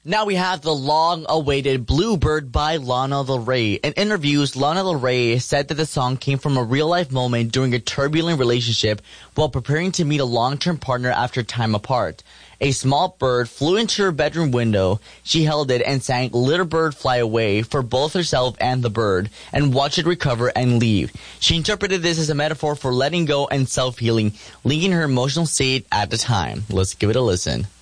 Now we have the long-awaited Bluebird by Lana Del Rey. In interviews, Lana Del Rey said that the song came from a real-life moment during a turbulent relationship while preparing to meet a long-term partner after time apart. A small bird flew into her bedroom window. She held it and sang Little Bird Fly Away for both herself and the bird and watched it recover and leave. She interpreted this as a metaphor for letting go and self-healing, linking her emotional state at the time. Let's give it a listen.